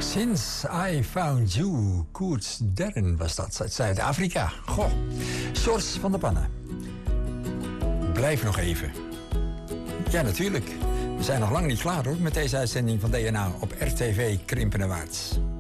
Since I Found You, Koets Derren was dat, uit Zuid-Afrika. Goh, Sjors van der Pannen. Blijf nog even. Ja, natuurlijk. We zijn nog lang niet klaar hoor, met deze uitzending van DNA op RTV Krimpenerwaarts.